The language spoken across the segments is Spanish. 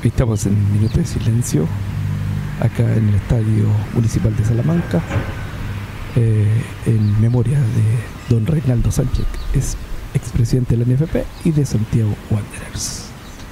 Estamos en un minuto de silencio acá en el Estadio Municipal de Salamanca, en memoria de don Reinaldo Sánchez, es expresidente de la NFP y de Santiago Wanderers.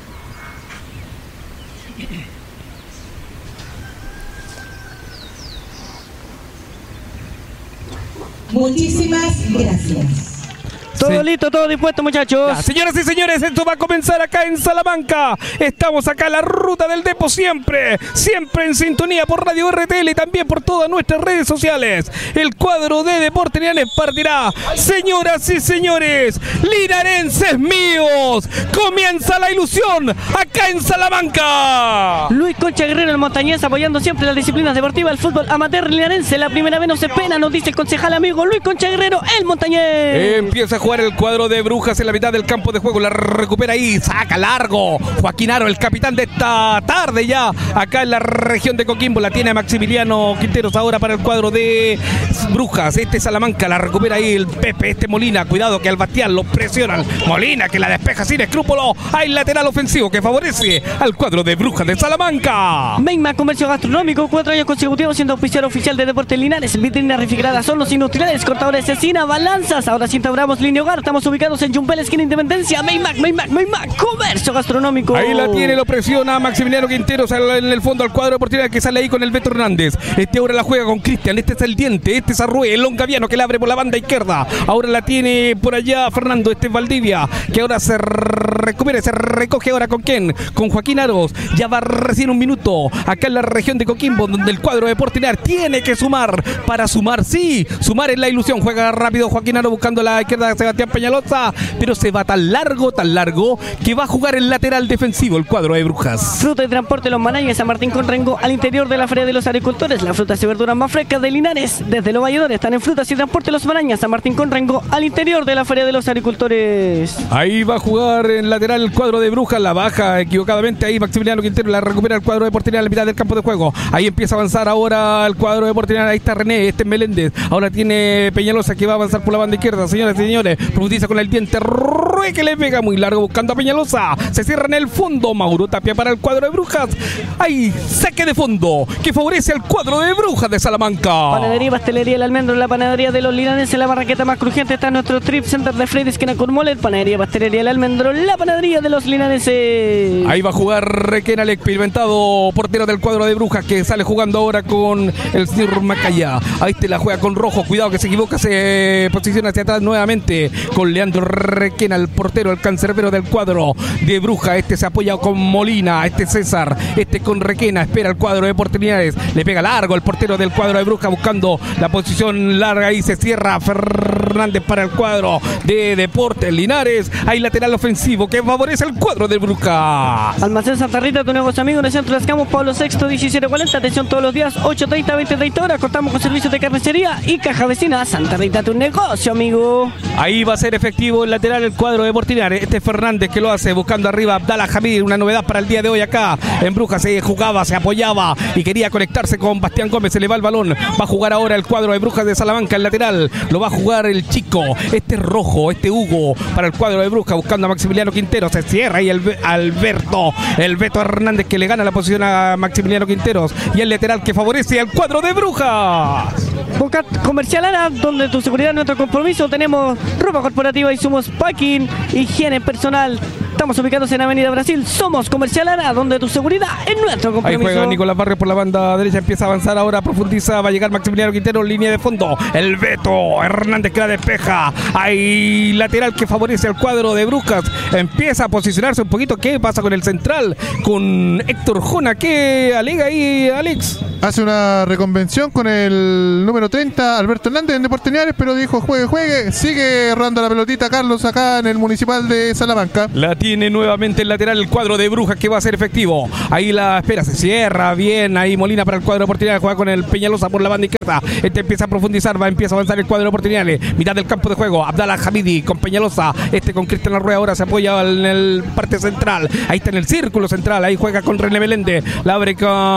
Muchísimas gracias. Todo listo, todo dispuesto, muchachos. Ya, señoras y señores, esto va a comenzar acá en Salamanca. Estamos acá en la ruta del Depo siempre en sintonía por Radio RTL y también por todas nuestras redes sociales. El cuadro de Deportes Linares partirá. Señoras y señores, linarenses míos, comienza la ilusión acá en Salamanca. Luis Concha Guerrero, el montañés, apoyando siempre las disciplinas deportivas, el fútbol amateur linarense. La primera vez no se pena, nos dice el concejal amigo Luis Concha Guerrero, el montañés. Empieza a jugar el cuadro de Brujas en la mitad del campo de juego, la recupera ahí, saca largo Joaquín Aro, el capitán de esta tarde ya acá en la región de Coquimbo. La tiene Maximiliano Quinteros ahora para el cuadro de Brujas. Salamanca, la recupera ahí el Pepe, Molina, cuidado que al Bastián lo presionan, Molina que la despeja sin escrúpulo. Hay lateral ofensivo que favorece al cuadro de Brujas de Salamanca. Meima Comercio Gastronómico, 4 años consecutivos siendo oficial oficial de Deportes Linares. Vitrinas refrigeradas, hornos industriales, cortadores de cecina, balanzas. Ahora sí instauramos línea hogar. Estamos ubicados en Yumbel, esquina Independencia. Meymac, Comercio Gastronómico. Ahí la tiene, lo presiona Maximiliano Quinteros en el fondo al cuadro de oportunidad que sale ahí con el Beto Hernández. Ahora la juega con Cristian. Este es el Diente, este es Arrué, el longaviano que la abre por la banda izquierda. Ahora la tiene por allá Fernando, este es Valdivia, que ahora se recupera, se recoge ahora con quién, con Joaquín Aros. Ya va recién un minuto acá en la región de Coquimbo, donde el cuadro de Deportes tiene que sumar. Para sumar, sí, sumar es la ilusión. Juega rápido Joaquín Aros buscando la izquierda de Sebastián Peñalosa, pero se va tan largo que va a jugar el lateral defensivo el cuadro de Brujas. Fruta y transporte Los Manañas, San Martín con Rengo, al interior de la Feria de los Agricultores. Las frutas y verduras más frescas de Linares, desde los valledores, están en Frutas y Transporte Los Manañas, San Martín con Rengo, al interior de la Feria de los Agricultores. Ahí va a jugar en lateral el cuadro de Brujas, la baja equivocadamente ahí Maximiliano Quintero, la recupera el cuadro de Deportes Linares a la mitad del campo de juego. Ahí empieza a avanzar ahora el cuadro de Deportes Linares. Ahí está René, este es Meléndez, ahora tiene Peñalosa que va a avanzar por la banda izquierda. Señoras y señores, profundiza con el Diente, Rue que le pega muy largo buscando a Peñalosa, se cierra en el fondo. Mauro Tapia para el cuadro de Brujas. Ahí saque de fondo que favorece al cuadro de Brujas de Salamanca. Panadería y Pastelería El Almendro, la panadería de los linarenses, la barraqueta más crujiente está en nuestro Trip Center de Freddy esquina con Molet. Panadería y Pastelería El Almendro, la panadería de los linarenses. Ahí va a jugar Requena, el experimentado portero del cuadro de Brujas, que sale jugando ahora con el señor Macaya. Ahí te la juega con Rojo, cuidado que se equivoca, se posiciona hacia atrás nuevamente con Leandro Requena, el portero, el cancerbero del cuadro de Brujas. Este se apoya con Molina, este César, este con Requena, espera el cuadro de Deportes Linares, le pega largo el portero del cuadro de Brujas buscando la posición larga y se cierra Fernández para el cuadro de Deportes Linares. Hay lateral ofensivo que favorece el cuadro de Brujas. Almacén Santa Rita, tu negocio amigo en el centro de las Camus, Pablo VI 1740, atención todos los días 8:30, 20:30 horas. Contamos con servicios de carnicería y caja vecina. Santa Rita, tu negocio amigo. Ahí va a ser efectivo el lateral el cuadro de Deportes Linares. Este Fernández que lo hace buscando arriba Abdallah Hamid, una novedad para el día de hoy acá en Brujas. Se jugaba, se apoyaba y quería conectarse con Bastián Gómez. Se le va el balón. Va a jugar ahora el cuadro de Brujas de Salamanca. El lateral lo va a jugar el chico. Este Rojo, este Hugo para el cuadro de Brujas buscando a Maximiliano Quinteros. Se cierra y el Beto Hernández que le gana la posición a Maximiliano Quinteros. Y el lateral que favorece al cuadro de Brujas. Boca Comercial Ara, donde tu seguridad es nuestro compromiso. Tenemos ropa corporativa y somos packing, higiene personal. Estamos ubicados en Avenida Brasil. Somos Comercial Ara, donde tu seguridad es nuestro compromiso. Ahí juega Nicolás Barrios por la banda derecha. Empieza a avanzar ahora, profundiza. Va a llegar Maximiliano Quintero, línea de fondo. El Beto Hernández que la despeja. Hay lateral que favorece al cuadro de Brujas. Empieza a posicionarse un poquito. ¿Qué pasa con el central? Con Héctor Jona. ¿Qué alega ahí, Alex? Hace una reconvención con el número 30, Alberto Hernández, en Deportes Linares, pero dijo juegue. Sigue rodando la pelotita Carlos acá en el Municipal de Salamanca. La tiene nuevamente el lateral, el cuadro de Brujas que va a ser efectivo. Ahí la espera, se cierra bien. Ahí Molina para el cuadro de Deportes Linares, juega con el Peñalosa por la banda izquierda. Este empieza a profundizar, empieza a avanzar el cuadro de Deportes Linares. Mitad del campo de juego, Abdallah Hamidi con Peñalosa. Este con Cristian Arrué ahora se apoya en el parte central. Ahí está en el círculo central. Ahí juega con René Meléndez. La abre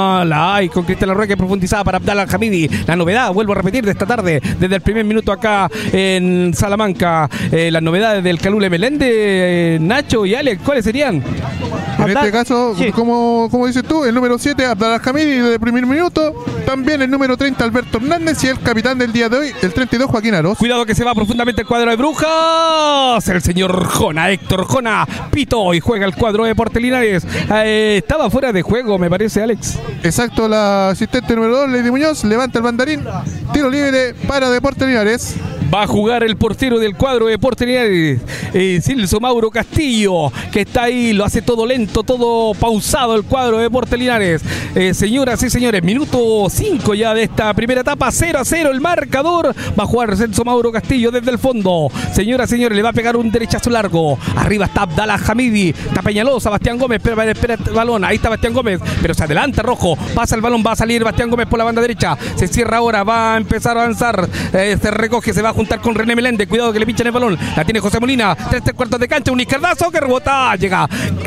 con Cristian Arrué que profundizaba para Abdallah Hamidi. La novedad, vuelvo a repetir, de esta tarde, desde el primer minuto acá en Salamanca. Las novedades del Calule Meléndez, Nacho y Alex, ¿cuáles serían? En este caso, sí. como dices tú, el número 7, Abdallah Hamidi, de primer minuto. También el número 30, Alberto Hernández. Y el capitán del día de hoy, el 32, Joaquín Aros. Cuidado que se va profundamente el cuadro de Brujas. El señor Jona, Héctor Jona, pito y juega el cuadro de Deportes Linares. Estaba fuera de juego, me parece, Alex. Exacto, la asistente número 2, Lady Muñoz, levanta el banderín. Tiro libre para Deportes Linares. Va a jugar el portero del cuadro de Deportes Linares, Celso Mauro Castillo, que está ahí, lo hace todo lento, todo pausado el cuadro de Deportes Linares. Señoras y señores, minuto 5 ya de esta primera etapa, 0-0 el marcador. Va a jugar Celso Mauro Castillo desde el fondo. Señoras y señores, le va a pegar un derechazo largo. Arriba está Abdallah Hamidi, está Peñalosa, Bastián Gómez, espera el balón. Ahí está Bastián Gómez, pero se adelanta Rojo, pasa el balón, va a salir Bastián Gómez por la banda derecha. Se cierra ahora, va a empezar a avanzar, se recoge, se va a juntar con René Meléndez, cuidado que le pinchan el balón, la tiene José Molina, 3/4 de cancha, un izquierdazo que rebota, llega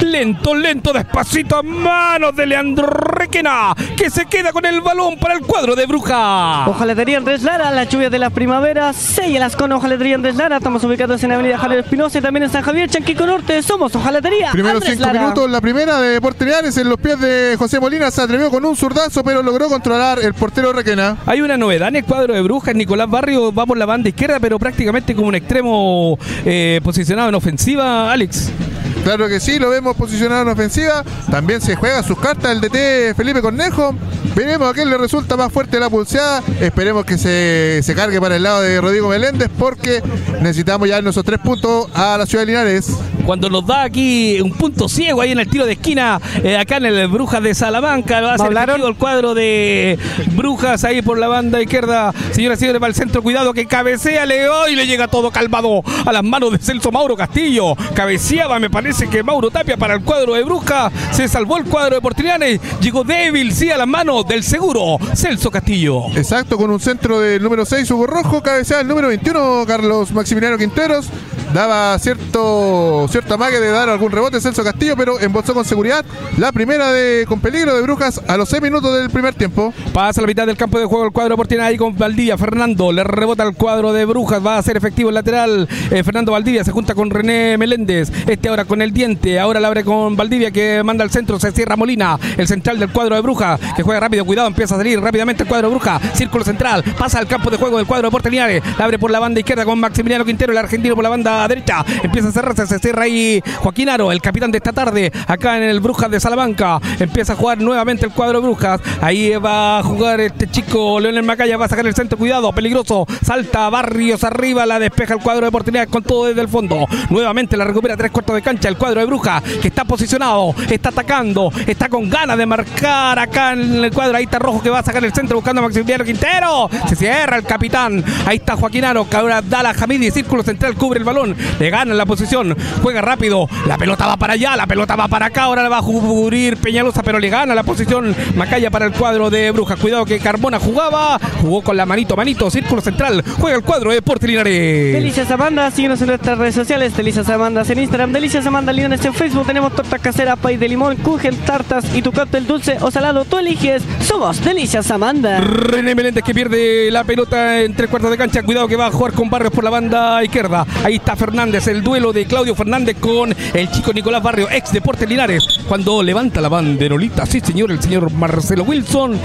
lento, despacito a manos de Leandro Requena, que se queda con el balón para el cuadro de Brujas. Hojalatería Andrés Lara, las lluvias de la primavera, séllelas con Hojalatería Andrés Lara. Estamos ubicados en Avenida Javier Espinosa y también en San Javier, Chanquico Norte. Somos Hojalatería Primeros Andrés 5 Lara. minutos, la primera de Deportes Linares en los pies de José Molina. Se atrevió con un zurdazo, pero logró controlar el portero Requena. Hay una novedad en el cuadro de Brujas. Nicolás Barrio va por la banda izquierda, pero prácticamente como un extremo posicionado en ofensiva, Alex. Claro que sí, lo vemos posicionado en ofensiva. También se juega sus cartas el DT Felipe Cornejo. Veremos a quién le resulta más fuerte la pulseada. Esperemos que se cargue para el lado de Rodrigo Meléndez, porque necesitamos ya nuestros 3 puntos a la ciudad de Linares. Cuando nos da aquí un punto ciego ahí en el tiro de esquina, acá en el Brujas de Salamanca, va a ser efectivo el cuadro de Brujas ahí por la banda izquierda. Señoras y señores, va el centro, cuidado que cabecea Leo y le llega todo calmado a las manos de Celso Mauro Castillo. Cabeceaba, me parece que Mauro Tapia para el cuadro de Brujas. Se salvó el cuadro de Deportes Linares. Llegó débil, sí, a las manos del seguro Celso Castillo. Exacto, con un centro del número 6, Hugo Rojo. Cabeceaba el número 21, Carlos Maximiliano Quinteros. Daba cierto amague de dar algún rebote Celso Castillo, pero embolsó con seguridad la primera con peligro de Brujas a los 6 minutos del primer tiempo. Pasa a la mitad del campo de juego el cuadro de Deportes Linares ahí con Valdivia. Fernando le rebota al cuadro de Brujas, va a ser efectivo el lateral. Fernando Valdivia se junta con René Meléndez, ahora con el diente, ahora la abre con Valdivia que manda al centro, se cierra Molina, el central del cuadro de Brujas, que juega rápido, cuidado, empieza a salir rápidamente el cuadro de Brujas, círculo central, pasa al campo de juego del cuadro de Deportes Linares, la abre por la banda izquierda con Maximiliano Quintero, el argentino por la banda derecha, empieza a cerrarse, se cierra ahí Joaquín Aro, el capitán de esta tarde acá en el Brujas de Salamanca. Empieza a jugar nuevamente el cuadro de Brujas, ahí va a jugar este chico Leonel Macaya, va a sacar el centro, cuidado, peligroso, salta Barrios arriba, la despeja el cuadro de Deportes Linares con todo desde el fondo, nuevamente la recupera 3/4 de cancha el cuadro de Brujas, que está posicionado, está atacando, está con ganas de marcar acá en el cuadro. Ahí está Rojo que va a sacar el centro buscando a Maximiliano Quintero, se cierra el capitán, ahí está Joaquín Aro, que ahora da la Hamidi, círculo central, cubre el balón, le gana la posición, juega rápido, la pelota va para allá, la pelota va para acá, ahora la va a cubrir Peñalosa, pero le gana la posición Macaya para el cuadro de Brujas. Cuidado que Carmona jugó con la manito, círculo central, juega el cuadro de Deportes Linares. Delicias Amanda, síguenos en nuestras redes sociales, Delicias Amanda en Instagram, Delicias Amanda Linares en Facebook. Tenemos tortas caseras, pay de limón, kuchen, tartas y tu cóctel dulce o salado, tú eliges. Somos Delicias Amanda. René Meléndez que pierde la pelota en 3/4 de cancha, cuidado que va a jugar con Barrios por la banda izquierda. Ahí está Fernández, el duelo de Claudio Fernández con el chico Nicolás Barrio, ex Deportes Linares, cuando levanta la banderolita, sí señor, el señor Marcelo Wilson,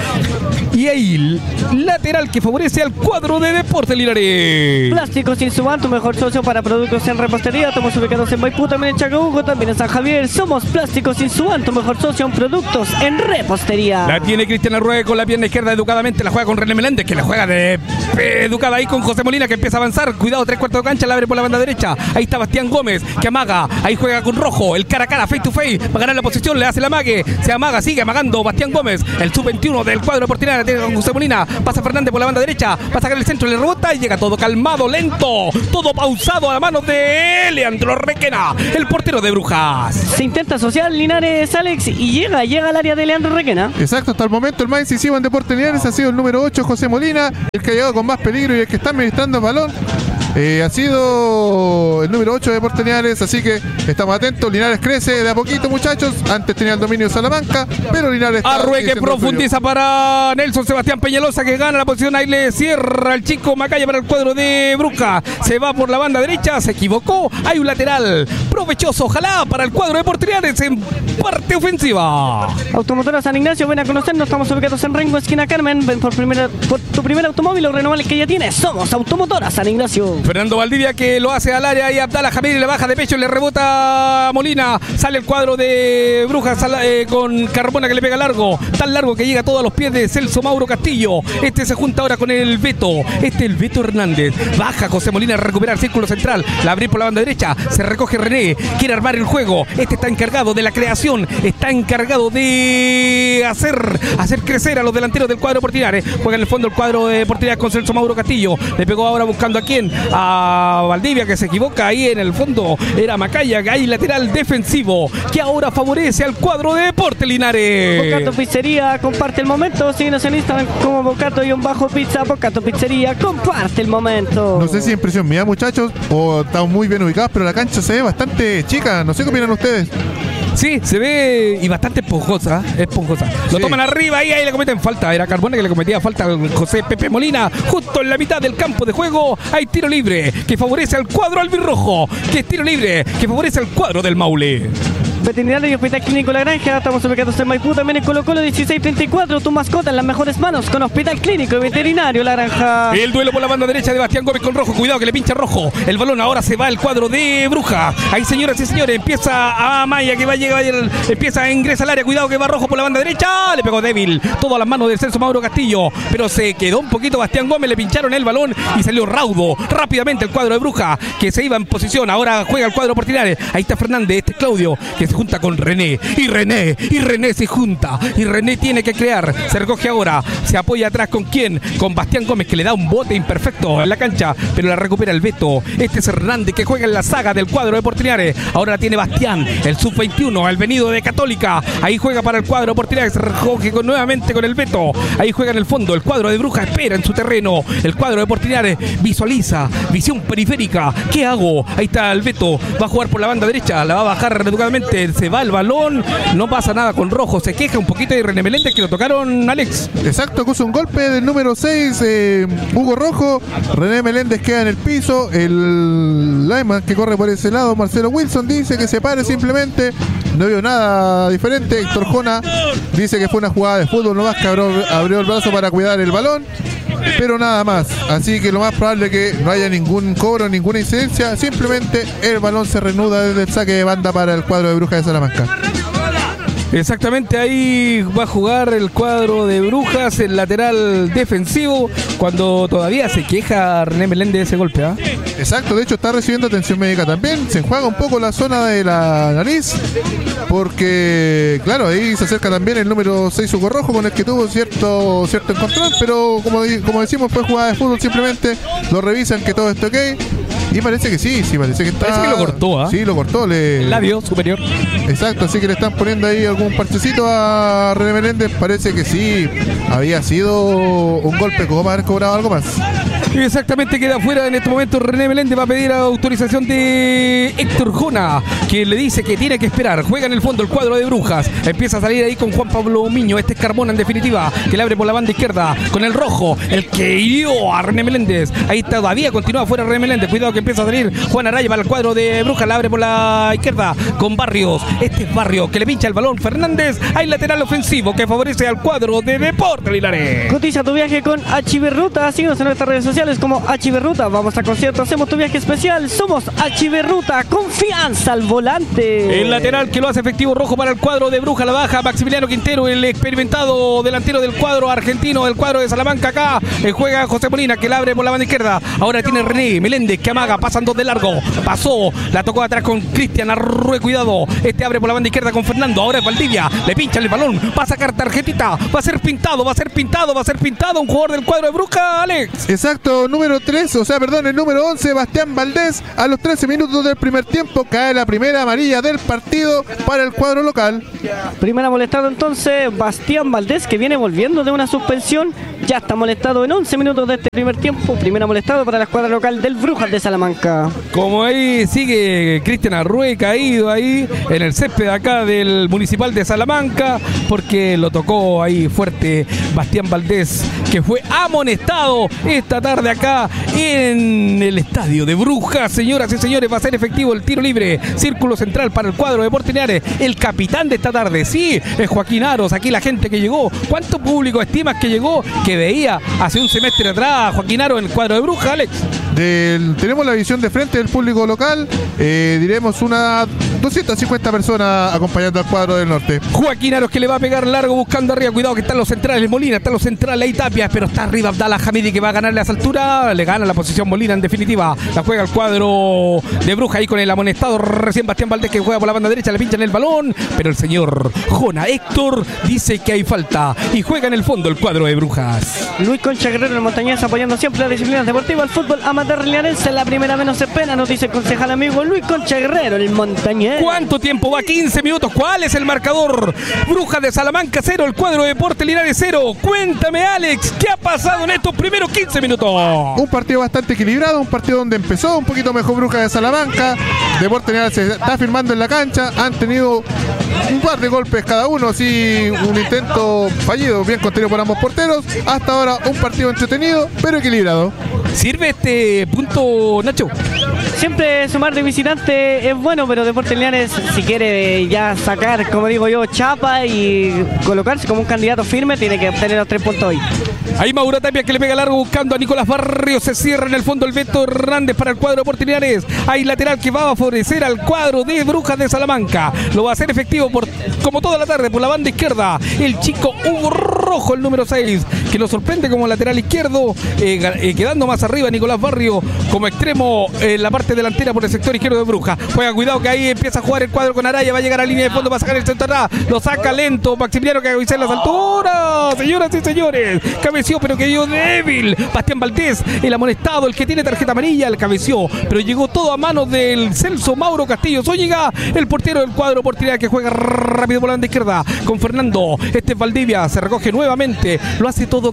y ahí lateral que favorece al cuadro de Deportes Linares. Plásticos Insuban, tu mejor socio para productos en repostería. Estamos ubicados en Maipú, también en Chacabuco, también en San Javier. Somos Plásticos Insuban, tu mejor socio en productos en repostería. La tiene Cristian Arrué con la pierna izquierda educadamente, la juega con René Meléndez, que la juega de educada ahí con José Molina, que empieza a avanzar, cuidado, 3/4 de cancha, la abre por la banda derecha, ahí está Bastián Gómez, que amaga, ahí juega con Rojo, el cara a cara, face to face, va a ganar la posición, le hace el amague, se amaga, sigue amagando Bastián Gómez, el sub-21 del cuadro deportivo, tiene con José Molina, pasa Fernández por la banda derecha, va a sacar el centro, le rebota y llega todo calmado, lento, todo pausado a la mano de Leandro Requena, el portero de Brujas. Se intenta asociar Linares, Alex, y llega al área de Leandro Requena. Exacto, hasta el momento el más incisivo en Deportes Linares ha sido el número 8, José Molina, el que ha llegado con más peligro y el que está administrando el balón. ha sido el número 8 de Deportes Linares, así que estamos atentos. Linares crece de a poquito, muchachos. Antes tenía el dominio de Salamanca, pero Linares está Arrue que profundiza para Nelson Sebastián Peñalosa, que gana la posición. Ahí le cierra el chico Macaya para el cuadro de Bruja. Se va por la banda derecha, se equivocó. Hay un lateral provechoso, ojalá, para el cuadro de Deportes Linares en parte ofensiva. Automotora San Ignacio, ven a conocernos. Estamos ubicados en Rengo, esquina Carmen. Ven por tu primer automóvil o renovable que ya tienes. Somos Automotora San Ignacio. Fernando Valdivia que lo hace al área y Abdala Jamil le baja de pecho, le rebota a Molina. Sale el cuadro de Brujas con Carbona que le pega largo, tan largo que llega a todos los pies de Celso Mauro Castillo. Este se junta ahora con el Beto. El Beto Hernández. Baja José Molina a recuperar el círculo central. La abre por la banda derecha. Se recoge René. Quiere armar el juego. Está encargado de la creación. Está encargado de hacer crecer a los delanteros del cuadro Deportes Linares. Juega en el fondo el cuadro de Deportes Linares con Celso Mauro Castillo. Le pegó ahora buscando a quién. A Valdivia, que se equivoca ahí en el fondo. Era Macaya, que hay lateral defensivo que ahora favorece al cuadro de Deportes Linares. Bocato Pizzería, comparte el momento. Síguenos en Instagram como Bocato-Pizza. Bocato Pizzería, comparte el momento. No sé si es impresión mía, muchachos, o estamos muy bien ubicados, pero la cancha se ve bastante chica. No sé qué opinan ustedes. Sí, se ve y bastante esponjosa. Lo Sí. toman arriba y ahí le cometen falta. Era Carbona que le cometía falta al José Pepe Molina. Justo en la mitad del campo de juego hay tiro libre que favorece al cuadro albirrojo. Que es tiro libre que favorece al cuadro del Maule. Veterinario y Hospital Clínico La Granja. Estamos ubicados en Maipú, también en Colo Colo 1634. Tu mascota en las mejores manos con Hospital Clínico y Veterinario La Granja. El duelo por la banda derecha de Bastián Gómez con Rojo. Cuidado que le pincha Rojo. El balón ahora se va al cuadro de Bruja. Ahí, señoras y señores, empieza a Maya que va a llegar. Empieza a ingresar al área. Cuidado que va Rojo por la banda derecha. Le pegó débil. Todo a las manos de Celso Mauro Castillo. Pero se quedó un poquito Bastián Gómez. Le pincharon el balón y salió raudo. Rápidamente el cuadro de Bruja que se iba en posición. Ahora juega el cuadro Deportes Linares. Ahí está Fernández. Este es Claudio que se junta con René. Y René se junta. Y René tiene que crear. Se recoge ahora. Se apoya atrás con quién. Con Bastián Gómez que le da un bote imperfecto en la cancha. Pero la recupera el Beto. Este es Hernández que juega en la saga del cuadro de Deportes Linares. Ahora la tiene Bastián. El sub-21. El venido de Católica. Ahí juega para el cuadro de Deportes Linares. Se recoge nuevamente con el Beto. Ahí juega en el fondo. El cuadro de Bruja espera en su terreno. El cuadro de Deportes Linares visualiza. Visión periférica. ¿Qué hago? Ahí está el Beto. Va a jugar por la banda derecha. La va a bajar educadamente. Se va el balón. No pasa nada con Rojo. Se queja un poquito de René Meléndez que lo tocaron, Alex. Exacto, acusa un golpe del número 6, Hugo Rojo. René Meléndez queda en el piso. El lineman que corre por ese lado, Marcelo Wilson, dice que se pare simplemente. No vio nada diferente. Héctor Jona dice que fue una jugada de fútbol nomás, que abrió el brazo para cuidar el balón, pero nada más. Así que lo más probable es que no haya ningún cobro, ninguna incidencia. Simplemente el balón se reanuda desde el saque de banda para el cuadro de Brujas de Salamanca. Exactamente, ahí va a jugar el cuadro de Brujas, el lateral defensivo, cuando todavía se queja René Meléndez de ese golpe. Exacto, de hecho está recibiendo atención médica también. Se enjuaga un poco la zona de la nariz, porque claro, ahí se acerca también el número 6 Hugo Rojo, con el que tuvo cierto encontrón, pero como decimos, fue jugada de fútbol. Simplemente lo revisan que todo esté ok. Y parece que sí, parece que está. Parece que lo cortó, Sí, lo cortó. El labio superior. Exacto, así que le están poniendo ahí algún parchecito a René Meléndez. Parece que sí, había sido un golpe, como para haber cobrado algo más. Exactamente, queda fuera en este momento. René Meléndez va a pedir autorización de Héctor Jona, que le dice que tiene que esperar. Juega en el fondo el cuadro de Brujas. Empieza a salir ahí con Juan Pablo Miño. Este es Carmona en definitiva, que le abre por la banda izquierda con el Rojo, el que hirió a René Meléndez. Ahí todavía continúa fuera René Meléndez. Cuidado que empieza a salir Juan Araya para el cuadro de Brujas. La abre por la izquierda con Barrios. Este es Barrios que le pincha el balón Fernández. Hay lateral ofensivo que favorece al cuadro de Deportes Linares. Cotiza tu viaje con HB Ruta. Síguenos en nuestras redes sociales como HB Ruta. Vamos a conciertos, hacemos tu viaje especial. Somos HB Ruta. Confianza al volante. El lateral que lo hace efectivo Rojo para el cuadro de Bruja. La baja Maximiliano Quintero, el experimentado delantero del cuadro argentino, del cuadro de Salamanca. Acá juega José Molina, que la abre por la banda izquierda. Ahora tiene René Meléndez que amaga, pasan dos de largo. Pasó, la tocó atrás con Cristian Arrue. Cuidado, este abre por la banda izquierda con Fernando. Ahora es Valdivia, le pinchan el balón, va a sacar tarjetita, va a ser pintado un jugador del cuadro de Brujas, Alex. Exacto, número 3, el número 11, Bastián Valdés. A los 13 minutos del primer tiempo cae la primera amarilla del partido para el cuadro local. Primera molestado entonces Bastián Valdés, que viene volviendo de una suspensión. Ya está molestado en 11 minutos de este primer tiempo. Primera molestado para la escuadra local del Brujas de Salamanca. Como ahí sigue Cristian Arrué caído ahí en el césped acá del Municipal de Salamanca, porque lo tocó ahí fuerte Bastián Valdés, que fue amonestado esta tarde acá en el estadio de Brujas. Señoras y señores, va a ser efectivo el tiro libre. Círculo central para el cuadro de Deportes Linares. El capitán de esta tarde, sí, es Joaquín Aros. Aquí la gente que llegó. ¿Cuánto público estimas que llegó? Que veía hace un semestre atrás a Joaquín Aros en el cuadro de Brujas, Alex. Tenemos la visión de frente del público local. Diremos unas 250 personas acompañando al cuadro del norte. Joaquín Aros, que le va a pegar largo buscando arriba. Cuidado que están los centrales. Molina, están los centrales ahí Tapia, pero está arriba Abdallah Hamidi, que va a ganarle a esa altura. Le gana la posición Molina en definitiva. La juega el cuadro de Brujas ahí con el amonestado recién Bastián Valdés, que juega por la banda derecha. Le pinchan el balón, pero el señor Jona Héctor dice que hay falta y juega en el fondo el cuadro de Brujas. Luis Concha Guerrero, el montañés, apoyando siempre las disciplinas deportivas, el fútbol amateur linarense. La primera menos se pena, nos dice el concejal amigo Luis Concha Guerrero, el montañés. ¿Cuánto tiempo va? 15 minutos. ¿Cuál es el marcador? Brujas de Salamanca 0, el cuadro de Deportes Linares 0. Cuéntame, Alex, ¿qué ha pasado en estos primeros 15 minutos? Un partido bastante equilibrado, un partido donde empezó un poquito mejor Brujas de Salamanca. Deportes Linares se está firmando en la cancha. Han tenido un par de golpes cada uno, sí, un intento fallido, bien contenido por ambos porteros. Hasta ahora un partido entretenido, pero equilibrado. ¿Sirve este punto, Nacho? Siempre sumar de visitante es bueno, pero Deportes Linares, si quiere ya sacar, como digo yo, chapa y colocarse como un candidato firme, tiene que obtener los 3 puntos hoy. Ahí Mauro Tapia, que le pega largo buscando a Nicolás Barrios. Se cierra en el fondo el Beto Hernández para el cuadro de Deportes Linares. Hay lateral que va a favorecer al cuadro de Brujas de Salamanca. Lo va a hacer efectivo como toda la tarde por la banda izquierda. El chico Hugo Rojo, el número 6, que lo sorprende como lateral izquierdo, quedando más arriba Nicolás Barrio como extremo en la parte delantera por el sector izquierdo de Brujas. Juega, cuidado que ahí empieza a jugar el cuadro con Araya. Va a llegar a línea de fondo, va a sacar el centro atrás. Lo saca lento Maximiliano, que avisa en las alturas. Señoras y señores, cabeció pero que dio débil Bastián Valdés, el amonestado, el que tiene tarjeta amarilla. El cabeció, pero llegó todo a manos del Celso Mauro Castillo Zúñiga, el portero del cuadro Portilla, que juega rápido por la banda izquierda con Fernando. Este es Valdivia, se recoge nuevamente, lo hace todo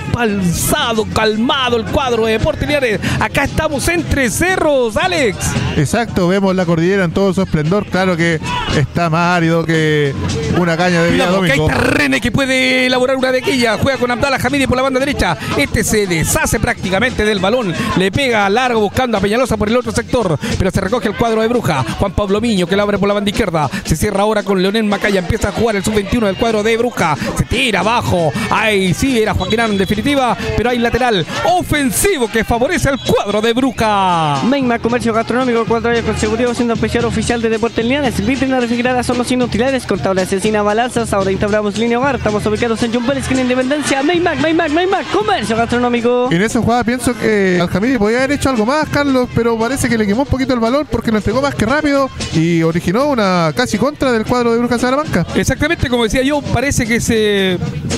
pausado, calmado el cuadro de Deportes Linares. Acá estamos entre cerros, Alex. Exacto, vemos la cordillera en todo su esplendor. Claro que está más árido que una caña de Villa Domingo. Hay Terrene que puede elaborar una de aquellas. Juega con Abdallah Hamidi por la banda derecha. Este se deshace prácticamente del balón. Le pega largo buscando a Peñalosa por el otro sector, pero se recoge el cuadro de Bruja. Juan Pablo Miño, que la abre por la banda izquierda. Se cierra ahora con Leonel Macaya. Empieza a jugar el sub-21 del cuadro de Bruja. Se tira abajo. Ahí sí, era Joaquín Aro en definitiva, pero hay lateral ofensivo que favorece al cuadro de Bruja. Meima Comercio Gastronómico, 4 años consecutivos siendo especial oficial de Deportes Linares. Vitrina refrigerada, son los industriales, cortadora asesina, balanzas. Ahora instauramos línea hogar. Estamos ubicados en Jumbel, esquina Independencia. Maymac, Comercio Gastronómico. En esa jugada pienso que Alhamidi podía haber hecho algo más, Carlos, pero parece que le quemó un poquito el balón porque lo entregó más que rápido y originó una casi contra del cuadro de Brujas de Salamanca. Exactamente, como decía yo, parece que se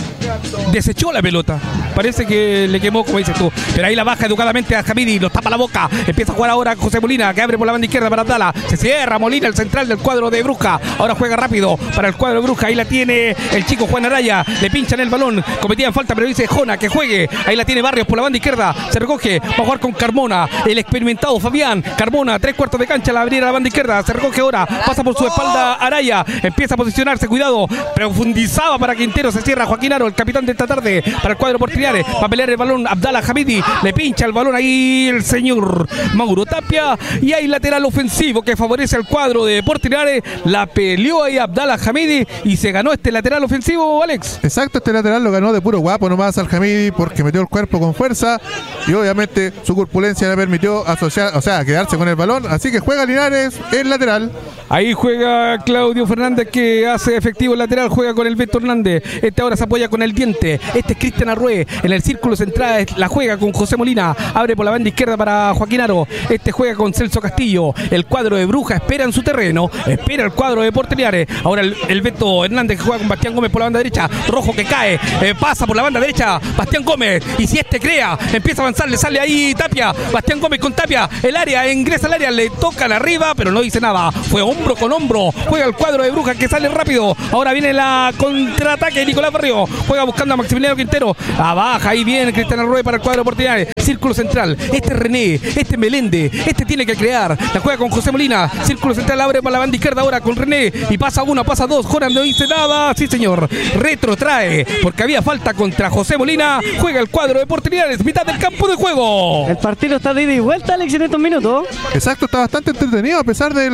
desechó la pelota. Parece que le quemó, como dices tú. Pero ahí la baja educadamente a Hamidi, lo tapa la boca. Empieza a jugar ahora José Molina, que abre por la banda izquierda para Abdallah. Se cierra Molina, el central del cuadro de Bruja. Ahora juega rápido para el cuadro de Bruja. Ahí la tiene el chico Juan Araya. Le pinchan el balón. Cometían falta, pero dice Jona que juegue. Ahí la tiene Barrios por la banda izquierda. Se recoge. Va a jugar con Carmona. El experimentado Fabián. Carmona, 3/4 de cancha. La abrirá a la banda izquierda. Se recoge ahora. Pasa por su espalda Araya. Empieza a posicionarse. Cuidado. Profundizaba para Quintero. Se cierra Joaquín Aro, el capitán de esta tarde para el cuadro Deportes Linares. Va a pelear el balón Abdallah Hamidi. Le pincha el balón ahí el señor Mauro Tapia. Y hay lateral ofensivo que favorece al cuadro de Deportes Linares. La peleó ahí Abdallah Hamidi y se ganó este lateral ofensivo, Alex. Exacto, este lateral lo ganó de puro guapo nomás al Hamidi porque metió el cuerpo con fuerza y obviamente su corpulencia le permitió quedarse con el balón. Así que juega Linares el lateral. Ahí juega Claudio Fernández, que hace efectivo el lateral, juega con el Beto Hernández. Este ahora se apoya con el diente. Este es Cristian Arrué, en el círculo central, la juega con José Molina, abre por la banda izquierda para Joaquín Aro, juega con Celso Castillo, el cuadro de Bruja espera en su terreno, espera el cuadro de Deportes Linares, ahora el Beto Hernández que juega con Bastián Gómez por la banda derecha, Rojo que cae, pasa por la banda derecha, Bastián Gómez, y si crea, empieza a avanzar, le sale ahí Tapia, Bastián Gómez con Tapia, el área, ingresa al área, le tocan arriba, pero no dice nada, fue hombro con hombro, juega el cuadro de Bruja que sale rápido, ahora viene la contraataque de Nicolás Barrio, juega buscando a Maximiliano Quintero, baja ahí bien Cristian Arrué para el cuadro de oportunidades, círculo central, René, Meléndez, tiene que crear, la juega con José Molina, círculo central abre para la banda izquierda ahora con René, y pasa uno, pasa dos, Jonan no dice nada, sí señor, retrotrae, porque había falta contra José Molina, juega el cuadro de oportunidades, mitad del campo de juego. El partido está de ida y vuelta, Alex, en estos minutos. Exacto, está bastante entretenido a pesar del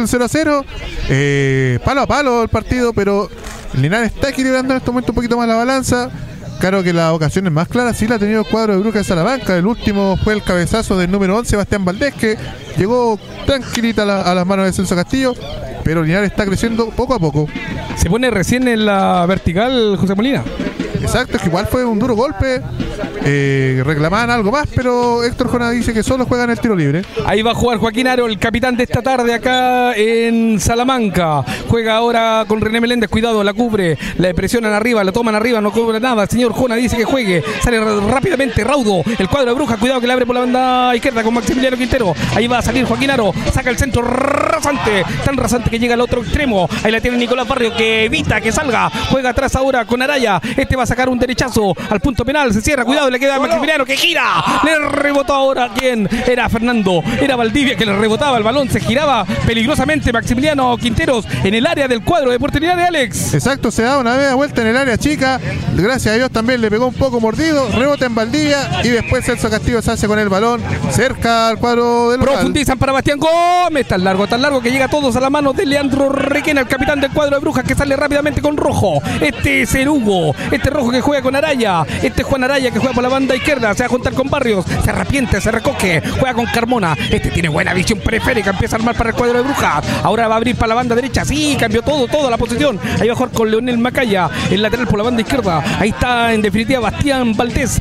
0-0, palo a palo el partido, pero Linares está equilibrando en este momento un poquito más la balanza. Claro que las ocasiones más claras sí la ha tenido el cuadro de Bruja de Salamanca. El último fue el cabezazo del número 11, Sebastián Valdés, que llegó tranquilita a las manos de Celso Castillo, pero Linares está creciendo poco a poco. Se pone recién en la vertical José Molina. Exacto, es que igual fue un duro golpe, reclamaban algo más, pero Héctor Jona dice que solo juegan el tiro libre. Ahí va a jugar Joaquín Aro, el capitán de esta tarde acá en Salamanca. Juega ahora con René Meléndez, cuidado, la cubre, le presionan arriba, la toman arriba, no cubre nada. El señor Jona dice que juegue, sale rápidamente Raudo, el cuadro de Bruja, cuidado que le abre por la banda izquierda con Maximiliano Quintero. Ahí va a salir Joaquín Aro, saca el centro rasante, tan rasante que llega al otro extremo. Ahí la tiene Nicolás Barrio que evita que salga, juega atrás ahora con Araya, va a sacar un derechazo al punto penal, se cierra, cuidado, le queda a Maximiliano que gira, le rebotó ahora, ¿quién? Era Fernando, era Valdivia que le rebotaba el balón, se giraba peligrosamente Maximiliano Quinteros en el área del cuadro de oportunidad de Alex. Exacto, se da una vez vuelta en el área chica, gracias a Dios también le pegó un poco mordido, rebota en Valdivia y después Celso Castillo se hace con el balón cerca al cuadro del local. Profundizan para Bastián Gómez, tan largo que llega a todos a la mano de Leandro Requena, el capitán del cuadro de Brujas, que sale rápidamente con Rojo, es el Hugo, Rojo que juega con Araya, Juan Araya que juega por la banda izquierda, se va a juntar con Barrios, se arrepiente, se recoge, juega con Carmona, tiene buena visión periférica, empieza a armar para el cuadro de Brujas, ahora va a abrir para la banda derecha, sí, cambió toda la posición, ahí va a jugar con Leonel Macaya, el lateral por la banda izquierda, ahí está en definitiva Bastián Valdés,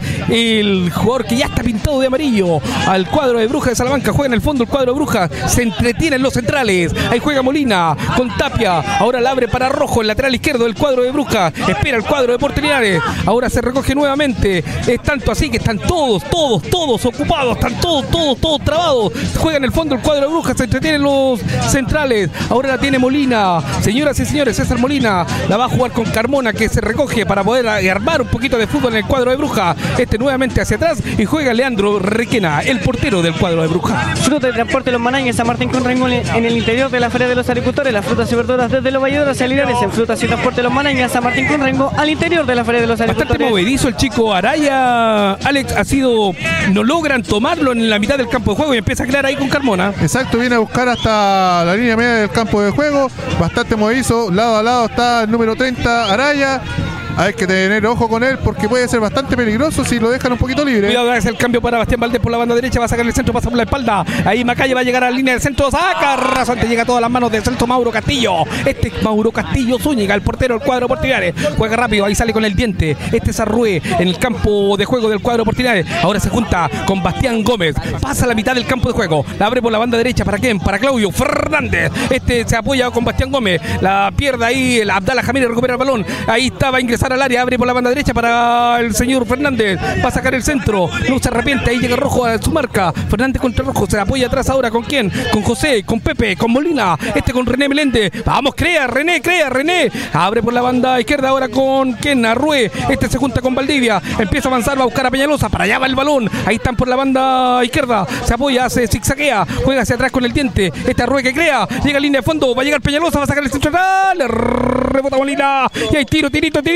el jugador que ya está pintado de amarillo, al cuadro de Brujas de Salamanca, juega en el fondo el cuadro de Brujas, se entretiene en los centrales, ahí juega Molina con Tapia, ahora la abre para Rojo, el lateral izquierdo del cuadro de Brujas, espera el cuadro de oportunidades, ahora se recoge nuevamente, es tanto así que están todos ocupados, están todos trabados, juega en el fondo el cuadro de Brujas, se entretienen los centrales, ahora la tiene Molina, señoras y señores, César Molina la va a jugar con Carmona que se recoge para poder armar un poquito de fútbol en el cuadro de Brujas, nuevamente hacia atrás y juega Leandro Requena, el portero del cuadro de Brujas. Fruta de transporte Los Manañas, San Martín con Rengo en el interior de la Feria de los Agricultores, las frutas y verduras desde Los Valledores hacia Linares, en Frutas y Transporte Los Manañas, San Martín con Rengo al interior de la Feria de los Agricultores. Bastante movedizo el chico Araya, Alex, no logran tomarlo en la mitad del campo de juego y empieza a crear ahí con Carmona. Exacto, viene a buscar hasta la línea media del campo de juego, bastante movedizo, lado a lado está el número 30, Araya. Hay que tener ojo con él porque puede ser bastante peligroso si lo dejan un poquito libre. Cuidado, hace el cambio para Bastián Valdés por la banda derecha, va a sacar el centro, pasa por la espalda. Ahí Macaya va a llegar a la línea del centro, saca rasante, llega a todas las manos de Celso Mauro Castillo. Mauro Castillo Zúñiga, el portero del cuadro Oportunidades. Juega rápido, ahí sale con el diente. Es Arrué en el campo de juego del cuadro Oportunidades. Ahora se junta con Bastián Gómez, pasa a la mitad del campo de juego, la abre por la banda derecha, ¿para quién? Para Claudio Fernández. Se apoya con Bastián Gómez, la pierde ahí, el Abdala Jamírez recupera el balón. Ahí está, va a ingresar al área, abre por la banda derecha para el señor Fernández, va a sacar el centro, no se arrepiente, ahí llega Rojo a su marca, Fernández contra Rojo, se apoya atrás ahora, ¿con quién? Con José, con Pepe, con Molina, con René Meléndez, vamos, crea René, abre por la banda izquierda ahora con ¿quién? Arrué, se junta con Valdivia, empieza a avanzar, va a buscar a Peñalosa, para allá va el balón, ahí están por la banda izquierda, se apoya, se zigzaguea, juega hacia atrás con el diente, Arrué que crea, llega a línea de fondo, va a llegar Peñalosa, va a sacar el centro, le rebota Molina, y hay tiro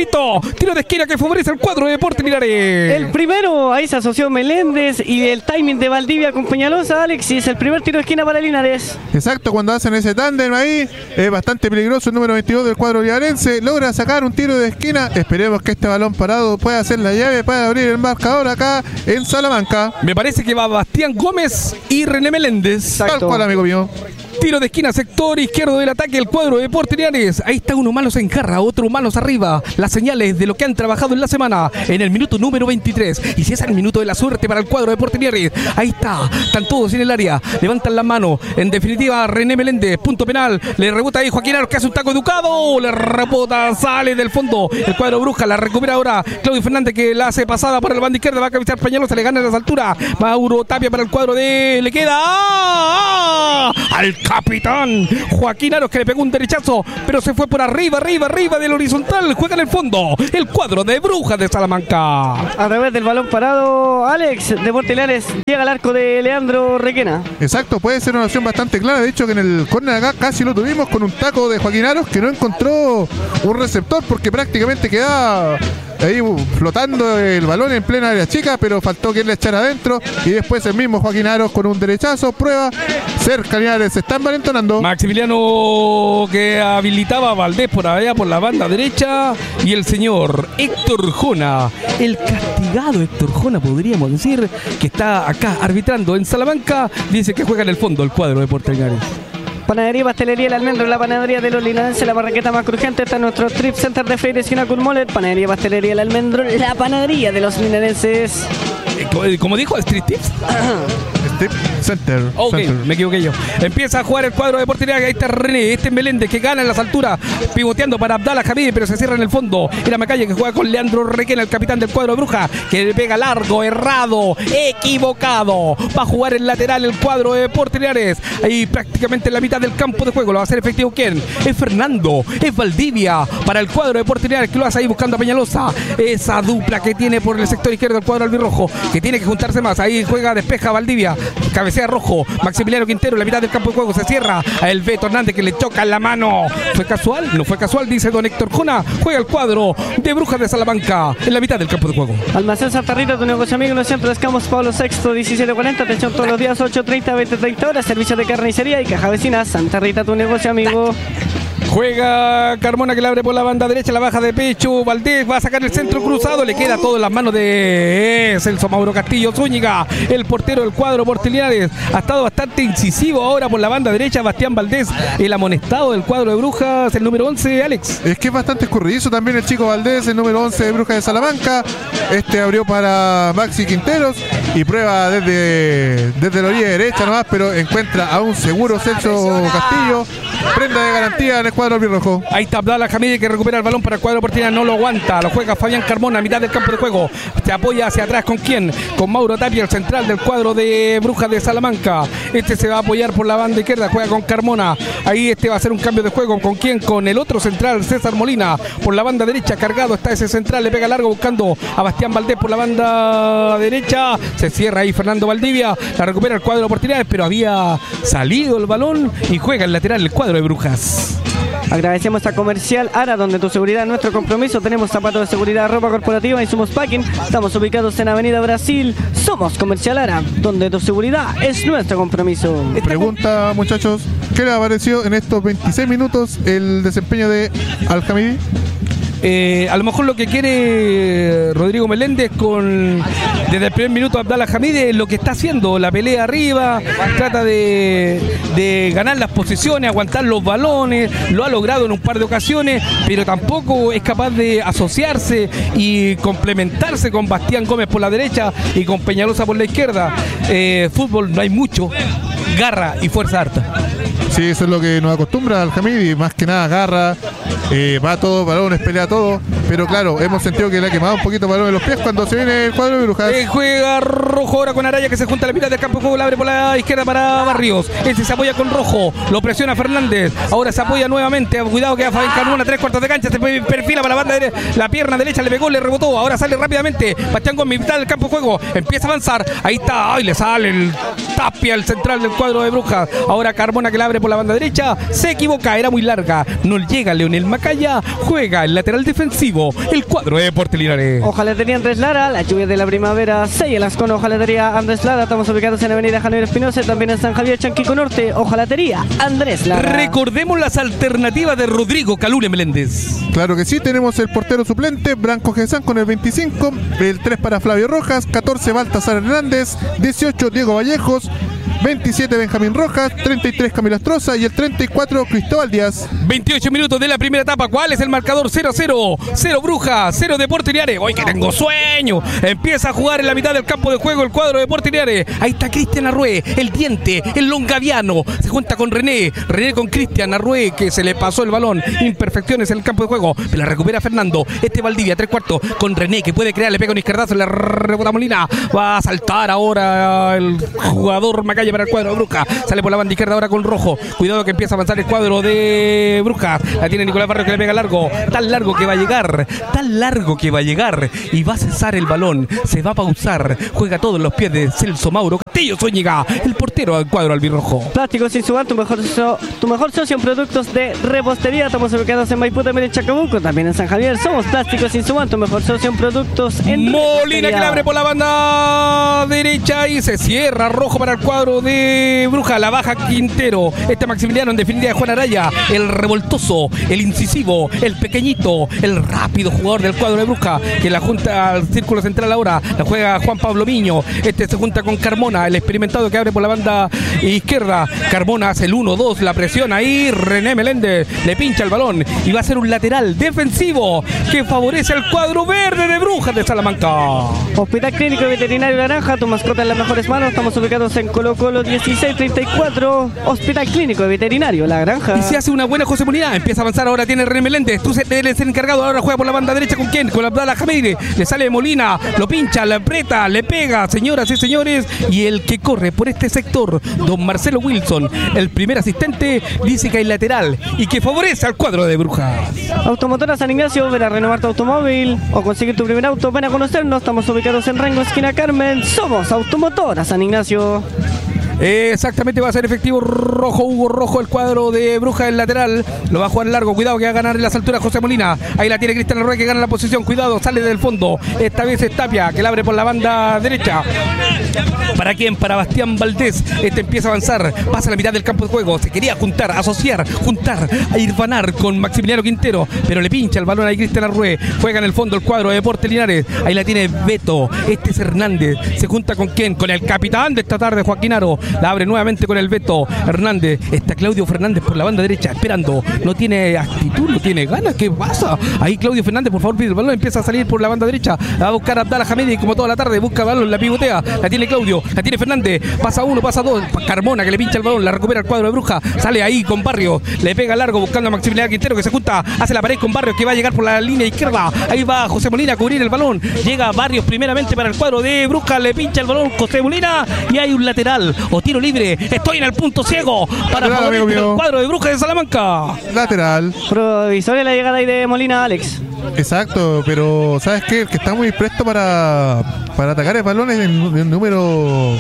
de esquina que favorece el cuadro de Deportes Linares. El primero, ahí se asoció Meléndez y el timing de Valdivia con Peñalosa, Alex, y es el primer tiro de esquina para Linares. Exacto, cuando hacen ese tándem ahí, es bastante peligroso el número 22 del cuadro linarense, logra sacar un tiro de esquina, esperemos que este balón parado pueda hacer la llave para abrir el marcador acá en Salamanca. Me parece que va Bastián Gómez y René Meléndez. Exacto. Tal cual, amigo mío. Tiro de esquina, sector izquierdo del ataque, el cuadro de Deportes Linares. Ahí está uno manos en jarra, otro manos arriba. Las señales de lo que han trabajado en la semana en el minuto número 23. Y si es el minuto de la suerte para el cuadro de Deportes Linares, ahí está, están todos en el área, levantan la mano. En definitiva, René Meléndez, punto penal. Le rebota ahí Joaquín Aros, que hace un taco educado. Le rebota, sale del fondo. El cuadro Bruja la recupera ahora Claudio Fernández, que la hace pasada por el banda izquierda. Va a cabecear Peñalosa, le gana a las alturas. Mauro Tapia para el cuadro de... Le queda al capitán Joaquín Aros, que le pegó un derechazo, pero se fue por arriba del horizontal. Juega en el fondo el cuadro de Brujas de Salamanca. A través del balón parado, Alex, Deportes Linares llega al arco de Leandro Requena. Exacto, puede ser una opción bastante clara. De hecho, que en el córner acá casi lo tuvimos con un taco de Joaquín Aros, que no encontró un receptor porque prácticamente quedaba ahí flotando el balón en plena área chica, pero faltó que él le echara adentro. Y después el mismo Joaquín Aros con un derechazo, prueba. Cerca Linares se está envalentonando. Maximiliano, que habilitaba a Valdés por allá por la banda derecha. Y el señor Héctor Jona, el castigado Héctor Jona, podríamos decir, que está acá arbitrando en Salamanca, dice que juega en el fondo el cuadro de Deportes Linares. Panadería y Pastelería El Almendro, la panadería de los linarenses, la marraqueta más crujiente. Está en nuestro Trip Center de Feira Esquina Culmolet. Panadería y Pastelería El Almendro, la panadería de los linarenses. ¿Cómo dijo? ¿Street Tips? Strip Center. Ok, me equivoqué yo. Empieza a jugar el cuadro de Deportes Linares. Ahí está René, este Meléndez, que gana en las alturas, pivoteando para Abdala Hamidi, pero se cierra en el fondo. Era Macalle, que juega con Leandro Requena, el capitán del cuadro de Bruja, que le pega largo, errado, equivocado. Va a jugar el lateral el cuadro de Deportes Linares. Ahí prácticamente en la mitad del campo de juego. ¿Lo va a hacer efectivo quién? Es Fernando, es Valdivia para el cuadro de Deportes Linares, que lo hace ahí buscando a Peñalosa. Esa dupla que tiene por el sector izquierdo el cuadro albirrojo, que tiene que juntarse más. Ahí juega, despeja Valdivia, cabecea Rojo. Maximiliano Quintero en la mitad del campo de juego, se cierra a el Beto Hernández, que le choca en la mano. ¿Fue casual? No fue casual, dice don Héctor Jona. Juega el cuadro de Brujas de Salamanca en la mitad del campo de juego. Almacén Santa Rita, tu negocio amigo en el centro de Escamos, Pablo VI, 1740. Atención todos los días, 8:30, 20:30 horas. Servicio de carnicería y caja vecina. Santa Rita, tu negocio amigo. Juega Carmona, que le abre por la banda derecha, la baja de pecho. Valdés va a sacar el centro cruzado, le queda todo en las manos de Celso Mauro Castillo Zúñiga, el portero del cuadro Deportes Linares. Ha estado bastante incisivo ahora por la banda derecha Bastián Valdés, el amonestado del cuadro de Brujas, el número 11, Alex. Es que es bastante escurridizo también el chico Valdés, el número 11 de Brujas de Salamanca. Este abrió para Maxi Quinteros y prueba desde la orilla derecha nomás, pero encuentra a un seguro Celso Castillo. Prenda de garantía en el cuadro albirrojo. Ahí está Abdala Hamidi, que recupera el balón para el cuadro Deportes, no lo aguanta, lo juega Fabián Carmona a mitad del campo de juego. Se apoya hacia atrás, ¿con quién? Con Mauro Tapia, el central del cuadro de Brujas de Salamanca. Este se va a apoyar por la banda izquierda, juega con Carmona. Ahí este va a hacer un cambio de juego. ¿Con quién? Con el otro central, César Molina. Por la banda derecha, cargado está ese central, le pega largo buscando a Bastián Valdés por la banda derecha. Se cierra ahí Fernando Valdivia, la recupera el cuadro de Deportes, pero había salido el balón y juega el lateral el cuadro de Brujas. Agradecemos a Comercial Ara, donde tu seguridad es nuestro compromiso. Tenemos zapatos de seguridad, ropa corporativa y somos packing. Estamos ubicados en Avenida Brasil. Somos Comercial Ara, donde tu seguridad es nuestro compromiso. Pregunta, muchachos, ¿qué les ha parecido en estos 26 minutos el desempeño de Al-Hamidi? A lo mejor lo que quiere Rodrigo Meléndez desde el primer minuto Abdala Hamidi es lo que está haciendo, la pelea arriba, trata de ganar las posiciones, aguantar los balones, lo ha logrado en un par de ocasiones, pero tampoco es capaz de asociarse y complementarse con Bastián Gómez por la derecha y con Peñalosa por la izquierda. Fútbol no hay mucho, garra y fuerza harta. Sí, eso es lo que nos acostumbra Al-Hamidi, más que nada garra, va a todo, balones, pelea todo, pero claro, hemos sentido que le ha quemado un poquito el balón en los pies cuando se viene el cuadro de Brujas. Juega Rojo ahora con Araya, que se junta a la mitad del campo de juego, la abre por la izquierda para Barrios, ese se apoya con Rojo, lo presiona Fernández, ahora se apoya nuevamente, cuidado que va Fabián Carmona, 3/4 de cancha, se perfila para la banda derecha, la pierna derecha le pegó, le rebotó, ahora sale rápidamente, Bastián Gómez, mitad del campo de juego, empieza a avanzar, ahí está, le sale el Tapia, el central del cuadro de Brujas, ahora Carmona, que la abre por la banda derecha, se equivoca, era muy larga, no llega Leonel Macaya, juega el lateral defensivo, el cuadro de Deportes Linares. Ojalatería Andrés Lara, la lluvia de la primavera, séllelas con Ojalatería Andrés Lara. Estamos ubicados en Avenida Javier Espinosa, también en San Javier, Chanquico Norte. Ojalatería Andrés Lara. Recordemos las alternativas de Rodrigo Calule Meléndez. Claro que sí, tenemos el portero suplente Branco Gesán con el 25, el 3 para Flavio Rojas, 14 Baltasar Hernández, 18 Diego Vallejos, 27 Benjamín Rojas, 33 Camilo Astroza y el 34 Cristóbal Díaz. 28 minutos de la primera etapa. ¿Cuál es el marcador? 0-0. 0 Brujas, 0 Deportes Linares. Hoy que tengo sueño. Empieza a jugar en la mitad del campo de juego el cuadro de Deportes Linares. Ahí está Cristian Arrué, el diente, el longaviano. Se junta con René. René con Cristian Arrué, que se le pasó el balón. Imperfecciones en el campo de juego. Pero la recupera Fernando. Valdivia, 3/4 con René, que puede crear. Le pega un izquierdazo, le rebota Molina. Va a saltar ahora el jugador Macaya para el cuadro de Brujas. Sale por la banda izquierda ahora con Rojo. Cuidado que empieza a avanzar el cuadro de Brujas. La tiene Nicolás Barrio, que le pega largo. Tan largo que va a llegar. Tan largo que va a llegar. Y va a cesar el balón. Se va a pausar. Juega todos los pies de Celso Mauro Castillo Zúñiga, el portero del cuadro albirrojo. Plásticos Insuban, tu mejor socio en productos de repostería. Estamos ubicados en Maipú, también en Chacabuco, también en San Javier. Somos Plásticos Insuban, tu mejor socio en productos en Molina, que le abre por la banda derecha y se cierra. Rojo para el cuadro de Bruja. La baja Quintero. Maximiliano, en definitiva, de Juan Araya, el revoltoso, el incisivo, el pequeñito, el rápido jugador del cuadro de Bruja, que la junta al círculo central ahora. La juega Juan Pablo Miño. Se junta con Carmona, el experimentado, que abre por la banda izquierda. Carmona hace el 1-2, la presión ahí. René Meléndez le pincha el balón y va a ser un lateral defensivo que favorece al cuadro verde de Brujas de Salamanca. Hospital Clínico y Veterinario Naranja, tu mascota en las mejores manos. Estamos ubicados en Colo Colo 1634. Hospital Clínico y Veterinario La Granja. Y se hace una buena José Molina. Empieza a avanzar ahora, tiene René Meléndez. Tú eres el encargado. Ahora juega por la banda derecha. ¿Con quién? Con Abdallah Jamide. Le sale Molina, lo pincha, le aprieta, le pega, señoras y señores. Y el que corre por este sector, don Marcelo Wilson, el primer asistente, dice que hay lateral y que favorece al cuadro de Brujas. Automotora San Ignacio, ven a renovar tu automóvil o conseguir tu primer auto, ven a conocernos. Estamos ubicados en Rengo, esquina Carmen. Somos Automotora San Ignacio. Exactamente, va a ser efectivo Rojo, Hugo Rojo, el cuadro de Brujas, el lateral. Lo va a jugar largo, cuidado que va a ganar en las alturas José Molina. Ahí la tiene Cristian Arrué, que gana la posición. Cuidado, sale del fondo. Esta vez es Tapia, que la abre por la banda derecha. ¿Para quién? Para Bastián Valdés. Empieza a avanzar, pasa a la mitad del campo de juego. Se quería juntar, asociar, a irvanar con Maximiliano Quintero, pero le pincha el balón a Cristian Arrué. Juega en el fondo el cuadro de Deportes Linares. Ahí la tiene Beto. Es Hernández. Se junta con quién? Con el capitán de esta tarde, Joaquín Aro. La abre nuevamente con el Beto Hernández. Está Claudio Fernández por la banda derecha, esperando. No tiene actitud, no tiene ganas. ¿Qué pasa? Ahí Claudio Fernández, por favor, pide el balón. Empieza a salir por la banda derecha. Va a buscar a Abdallah Hamedi, como toda la tarde. Busca el balón, la pivotea. La tiene Claudio, la tiene Fernández. Pasa uno, pasa dos. Carmona, que le pincha el balón. La recupera el cuadro de Bruja. Sale ahí con Barrios. Le pega largo buscando a Maximiliano Quintero, que se junta. Hace la pared con Barrios, que va a llegar por la línea izquierda. Ahí va José Molina a cubrir el balón. Llega Barrios primeramente para el cuadro de Bruja. Le pincha el balón José Molina. Y hay un lateral o tiro libre. Estoy en el punto ciego para el cuadro de Brujas de Salamanca. Lateral. Provisoria la llegada ahí de Molina, Alex. Exacto, pero ¿sabes qué? El que está muy presto para atacar el balón es el número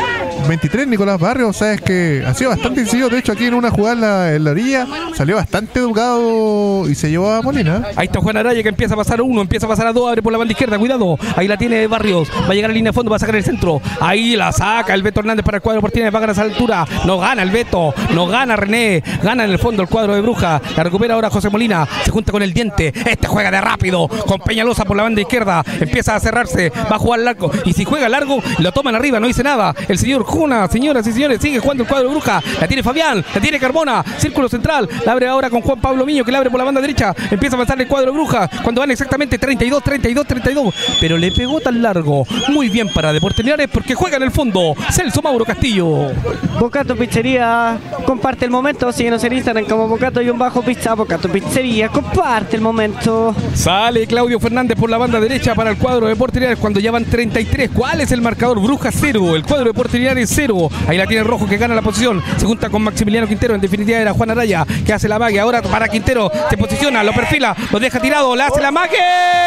23, Nicolás Barrios. Sabes que ha sido bastante sencillo. De hecho, aquí en una jugada en la orilla salió bastante educado y se llevó a Molina. Ahí está Juan Araya, que empieza a pasar a uno, empieza a pasar a dos, abre por la banda izquierda, cuidado. Ahí la tiene Barrios, va a llegar a la línea de fondo, va a sacar el centro. Ahí la saca el Beto Hernández para el cuadro Portines, va a ganar esa altura. No gana el Beto, no gana René, gana en el fondo el cuadro de Bruja. La recupera ahora José Molina, se junta con el diente. Juega de rápido con Peñalosa por la banda izquierda, empieza a cerrarse, va a jugar largo. Y si juega largo, lo toman arriba, no dice nada. El señor Juna, señoras y señores, sigue jugando el cuadro de Bruja. La tiene Fabián, la tiene Carmona, círculo central. La abre ahora con Juan Pablo Miño, que la abre por la banda derecha. Empieza a avanzar el cuadro de Bruja cuando van exactamente 32. Pero le pegó tan largo. Muy bien para Deportes Linares, porque juega en el fondo Celso Mauro Castillo. Bocato Pizzería, comparte el momento. Síguenos en Instagram como Bocato-Pizza. Bocato Pizzería, comparte el momento. Sale Claudio Fernández por la banda derecha para el cuadro de Deportes Linares cuando ya van 33. ¿Cuál es el marcador? Bruja 0, el cuadro de Deportes Linares 0. Ahí la tiene Rojo, que gana la posición. Se junta con Maximiliano Quintero. En definitiva era Juan Araya, que hace la magia. Ahora para Quintero, se posiciona, lo perfila, lo deja tirado, le hace la magia.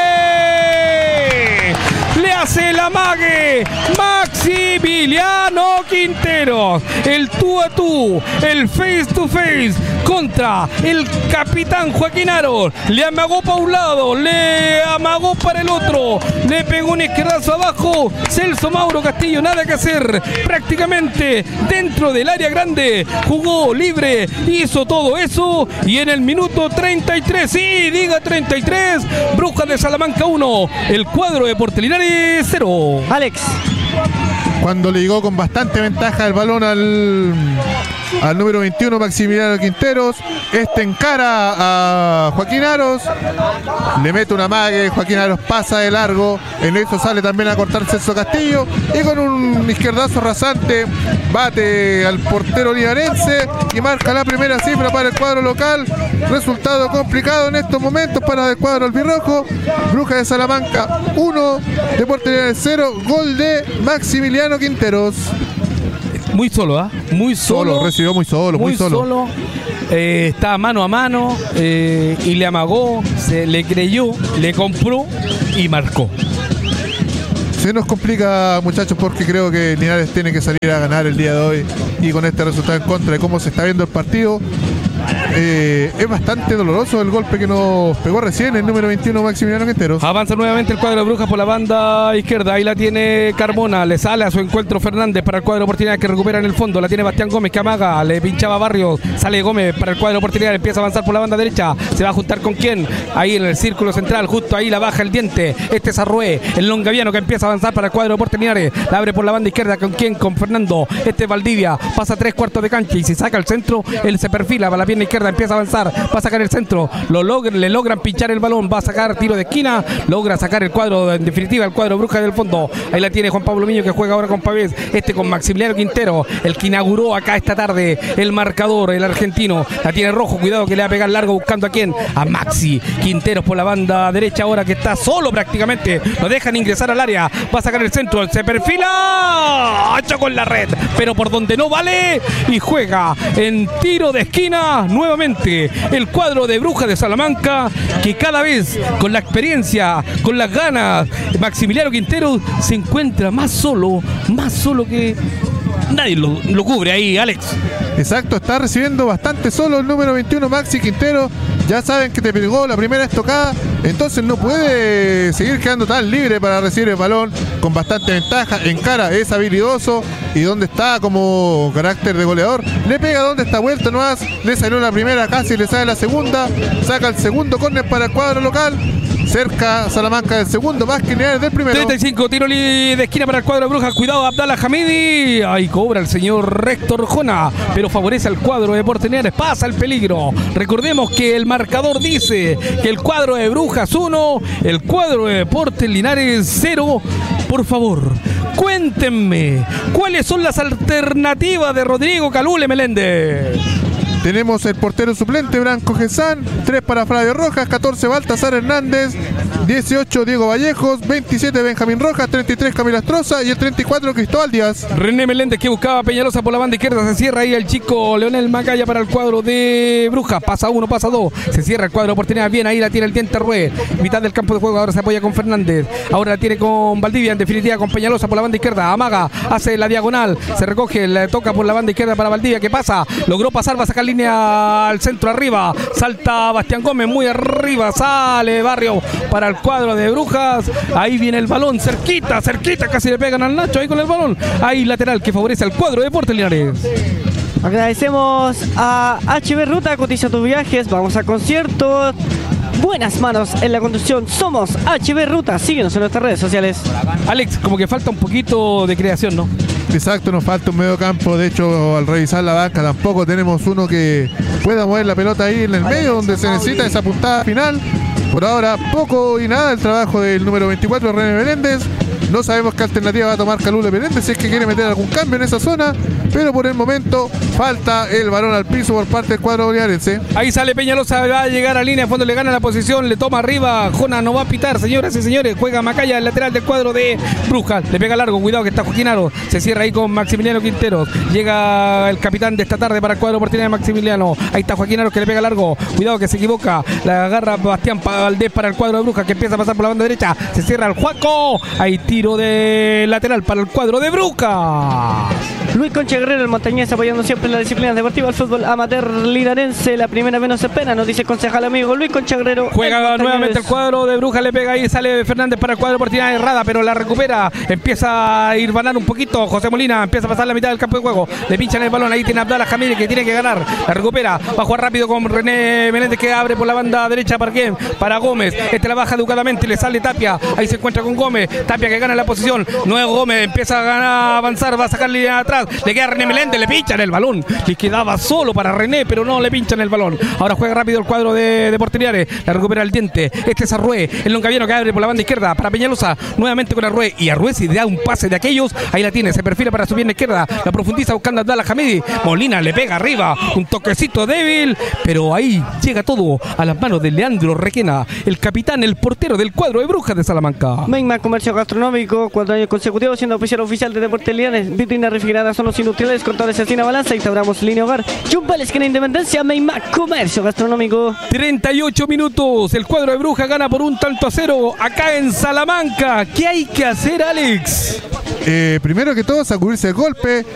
Le hace la mague Maximiliano Quintero. El tú a tú, el face to face contra el capitán Joaquín Aro. Le amagó para un lado, le amagó para el otro, le pegó un izquierdazo abajo. Celso Mauro Castillo, nada que hacer, prácticamente dentro del área grande, jugó libre, hizo todo eso. Y en el minuto 33, sí, diga 33, Brujas de Salamanca 1, el cuadro de Deportes Linares 0. Alex. cuando le llegó con bastante ventaja el balón al número 21 Maximiliano Quinteros. Este encara a Joaquín Aros, le mete una mague, Joaquín Aros pasa de largo, en eso sale también a cortar Celso Castillo y con un izquierdazo rasante bate al portero libanense y marca la primera cifra para el cuadro local. Resultado complicado en estos momentos para el cuadro albirrojo. Brujas de Salamanca 1, Deportes Linares 0, gol de Maximiliano Quinteros. Muy solo, ¿ah? Muy solo. Recibió muy solo. Estaba mano a mano y le amagó, le creyó, le compró y marcó. Se nos complica, muchachos, porque creo que Linares tiene que salir a ganar el día de hoy y con este resultado en contra de cómo se está viendo el partido. Es bastante doloroso el golpe que nos pegó recién el número 21 Maximiliano Quinteros. Avanza nuevamente el cuadro de Brujas por la banda izquierda. Ahí la tiene Carmona. Le sale a su encuentro Fernández para el cuadro de oportunidad que recupera en el fondo. La tiene Bastián Gómez que amaga. Le pinchaba Barrios. Sale Gómez para el cuadro de oportunidad. Empieza a avanzar por la banda derecha. Se va a juntar con quién. Ahí en el círculo central. Justo ahí la baja el diente. Este es Arrué. El longaviano que empieza a avanzar para el cuadro de oportunidad. La abre por la banda izquierda. ¿Con quién? Con Fernando. Este es Valdivia. Pasa 3/4 de cancha y si saca el centro, él se perfila para la pierna izquierda. Empieza a avanzar. Va a sacar el centro. Le logran pinchar el balón. Va a sacar tiro de esquina. Logra sacar el cuadro. En definitiva, el cuadro Brujas del fondo. Ahí la tiene Juan Pablo Miño que juega ahora con Pavés. Este con Maximiliano Quintero. El que inauguró acá esta tarde el marcador, el argentino. La tiene Rojo. Cuidado que le va a pegar largo buscando a quién. A Maxi Quinteros por la banda derecha ahora que está solo prácticamente. Lo dejan ingresar al área. Va a sacar el centro. Se perfila. Hacha con la red. Pero por donde no vale. Y juega en tiro de esquina nuevamente el cuadro de Brujas de Salamanca, que cada vez con la experiencia, con las ganas, Maximiliano Quintero se encuentra más solo que nadie lo cubre ahí, Alex. Exacto, está recibiendo bastante solo el número 21 Maxi Quintero. Ya saben que te pegó la primera estocada, entonces no puede seguir quedando tan libre para recibir el balón con bastante ventaja. Encara, es habilidoso y donde está como carácter de goleador, le pega donde está vuelto nomás, le salió la primera, casi le sale la segunda, saca el segundo córner para el cuadro local. Cerca Salamanca del segundo, más que Linares del primero. 35, tiro de esquina para el cuadro de Brujas. Cuidado, Abdallah Hamidi. Ahí cobra el señor Réctor Jona, pero favorece al cuadro de Deportes Linares. Pasa el peligro. Recordemos que el marcador dice que el cuadro de Brujas 1, el cuadro de Deportes Linares 0. Por favor, cuéntenme, ¿cuáles son las alternativas de Rodrigo Calule Meléndez? Tenemos el portero suplente Branco Gesán, 3 para Flavio Rojas, 14 Baltasar Hernández, 18 Diego Vallejos, 27 Benjamín Rojas, 33 Camila Astroza y el 34 Cristóbal Díaz. René Meléndez que buscaba a Peñalosa por la banda izquierda, se cierra ahí el chico Leonel Macaya para el cuadro de Brujas, pasa 1, pasa 2, se cierra el cuadro de oportunidad, bien ahí la tiene el diente Rué, mitad del campo de juego, ahora se apoya con Fernández, ahora la tiene con Valdivia, en definitiva con Peñalosa por la banda izquierda, amaga, hace la diagonal, se recoge, le toca por la banda izquierda para Valdivia, que pasa, logró pasar, va a sacar línea al centro arriba, salta Bastián Gómez muy arriba, sale Barrio para el cuadro de Brujas, ahí viene el balón, cerquita, casi le pegan al Nacho ahí con el balón, ahí lateral que favorece al cuadro de Deportes Linares. Agradecemos a HB Ruta, cotiza tus viajes, vamos a conciertos. Buenas manos en la conducción, somos HB Ruta, síguenos en nuestras redes sociales. Alex, como que falta un poquito de creación, ¿no? Exacto, nos falta un medio campo, de hecho al revisar la banca tampoco tenemos uno que pueda mover la pelota ahí en el medio donde se necesita esa puntada final. Por ahora poco y nada el trabajo del número 24 René Meléndez. No sabemos qué alternativa va a tomar Calule Meléndez si es que quiere meter algún cambio en esa zona, pero por el momento falta el balón al piso por parte del cuadro bolivarense. Ahí sale Peñalosa, va a llegar a línea de fondo, le gana la posición, le toma arriba, Jona no va a pitar, señoras y señores, juega Macaya, el lateral del cuadro de Brujas, le pega largo, cuidado que está Joaquín Aro, se cierra ahí con Maximiliano Quinteros, llega el capitán de esta tarde para el cuadro oportunidad de Maximiliano, ahí está Joaquín Aro que le pega largo, cuidado que se equivoca, la agarra Bastián Valdés para el cuadro de Brujas que empieza a pasar por la banda derecha, se cierra el Juaco, ahí tiro de lateral para el cuadro de Brujas. Luis Concha Guerrero, el montañés, apoyando siempre en la disciplina deportiva, el fútbol amateur linarense. La primera vez no se espera, nos dice el concejal amigo Luis Concha Guerrero. Juega nuevamente el cuadro de Brujas, le pega ahí, sale Fernández para el cuadro Portina errada, pero la recupera, empieza a ir ganar un poquito. José Molina empieza a pasar la mitad del campo de juego, le pinchan el balón, ahí tiene Abdallah Jamírez que tiene que ganar, la recupera, va a jugar rápido con René Menéndez que abre por la banda derecha para quién, para Gómez, la baja educadamente, le sale Tapia, ahí se encuentra con Gómez, Tapia que gana la posición, nuevo Gómez empieza a avanzar, va a sacar línea atrás, le queda René Meléndez, le pinchan el balón, le quedaba solo para René, pero no le pinchan el balón. Ahora juega rápido el cuadro de Portiliares, la recupera el diente, es Arrué, el longaviano que abre por la banda izquierda para Peñalosa, nuevamente con Arrué, y Arrué si da un pase de aquellos, ahí la tiene, se perfila para su pierna izquierda, la profundiza buscando a Abdallah Hamidi, Molina le pega arriba, un toquecito débil, pero ahí llega todo a las manos de Leandro Requena, el capitán, el portero del cuadro de Brujas de Salamanca. Meima Comercio Gastronómico, 4 años consecutivos siendo oficial de Deportes Linares. Vitrina refrigerada, son los industriales, cortadores Cecina Balanza, instauramos línea hogar. Jumbel, esquina Independencia, Meima Comercio Gastronómico. 38 minutos, el cuadro de Brujas gana por 1-0 acá en Salamanca. ¿Qué hay que hacer, Alex? Primero que todo, sacudirse el golpe,